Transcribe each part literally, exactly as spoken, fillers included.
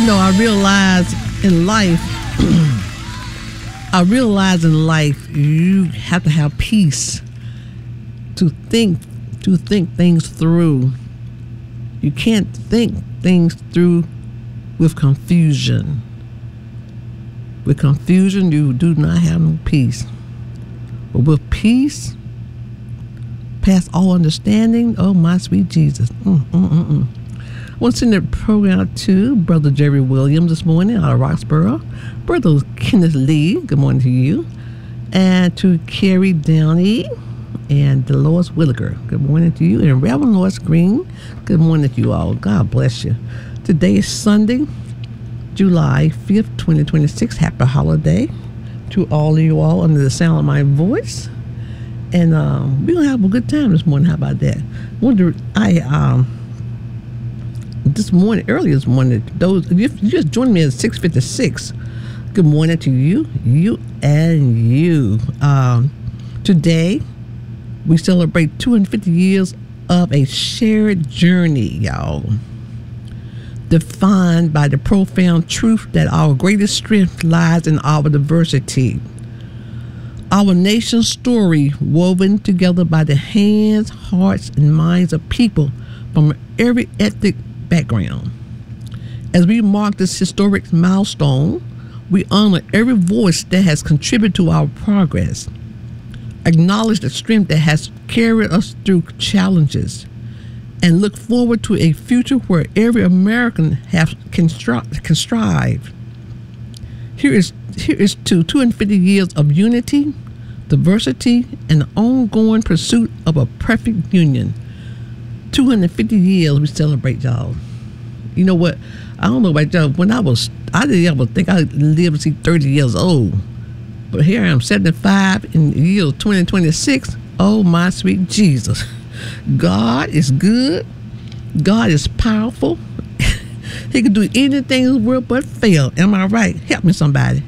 know, I realize in life, I realize in life you have to have peace to think, to think things through. You can't think things through with confusion. With confusion, you do not have no peace. But with peace, past all understanding, oh my sweet Jesus. Mm, mm, mm, mm. I want to send the program out to Brother Jerry Williams this morning out of Roxborough, Brother Kenneth Lee, good morning to you, and to Carrie Downey and Dolores Williger, good morning to you, and Reverend Lois Green, good morning to you all. God bless you. Today is Sunday, July fifth, twenty twenty-six. Happy holiday to all of you all under the sound of my voice. And um, we're going to have a good time this morning. How about that? Wonder, I, um, this morning, earlier this morning, those, you just joined me at six fifty-six. Good morning to you, you and you. Um, today, we celebrate two hundred fifty years of a shared journey, y'all. Defined by the profound truth that our greatest strength lies in our diversity. Our nation's story woven together by the hands, hearts, and minds of people from every ethnic background. As we mark this historic milestone, we honor every voice that has contributed to our progress, acknowledge the strength that has carried us through challenges, and look forward to a future where every American have, can, stri- can strive. Here is, here is to two hundred fifty years of unity, diversity, and the ongoing pursuit of a perfect union. two hundred fifty years we celebrate, y'all. You know what? I don't know about y'all. When I was, I didn't ever think I'd live to see thirty years old. But here I am, seventy-five in the year twenty twenty-six. Oh, my sweet Jesus. God is good. God is powerful. He can do anything in the world but fail. Am I right? Help me, somebody.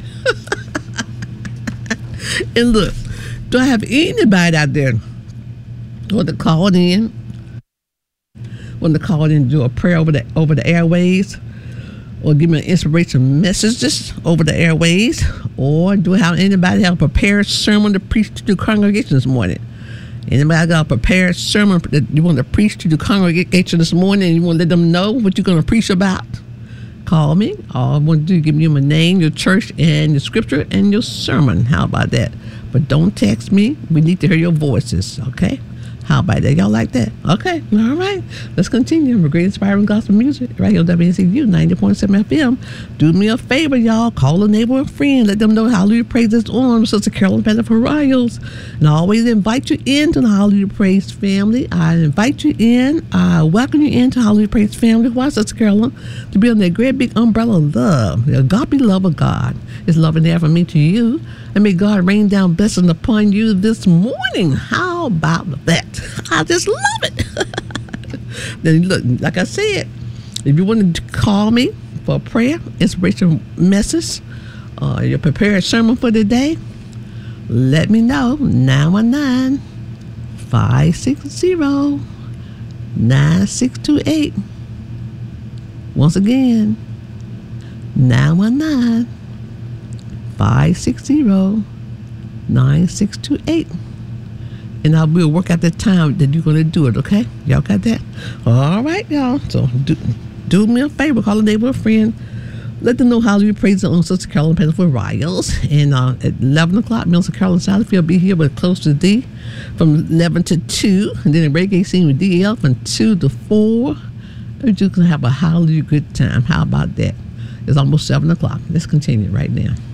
And look, do I have anybody out there want to call in? Want to call in and do a prayer over the over the airways? Or give me an inspiration messages over the airways? Or do I have anybody have a prepared sermon to preach to the congregation this morning? Anybody got a prepared sermon that you want to preach to the congregation this morning and you want to let them know what you're going to preach about? Call me. All I want to do is give you my name, your church, and your scripture, and your sermon. How about that? But don't text me. We need to hear your voices, okay? How about that? Y'all like that? Okay. All right. Let's continue with great inspiring gospel music right here on W N C U ninety point seven F M. Do me a favor, y'all. Call a neighbor and friend. Let them know Hallelujah Praise is on with Sister Carolyn Pettiford Riles. And I always invite you into the Hallelujah Praise family. I invite you in. I welcome you into Hallelujah Praise family. Why, Sister Carolyn? To be on that great big umbrella of love. The agape love of God is loving there from me to you. And may God rain down blessing upon you this morning. How about that? I just love it. Then look, like I said, if you want to call me for a prayer, inspiration message, or uh, your prepared sermon for the day, let me know. nine one nine, five six zero, nine six two eight. Once again, nine one nine, five six zero, nine six two eight. And I will work out the time that you're going to do it, okay? Y'all got that? All right, y'all. So do, do me a favor. Call a neighbor or friend. Let them know how you praise on Sister Carolyn Pettiford Riles. And uh, at eleven o'clock, Minister Carolyn Satterfield will be here with Close to D from eleven to two. And then a reggae scene with D L from two to four. We're just going to have a hallelujah good time. How about that? It's almost seven o'clock. Let's continue right now.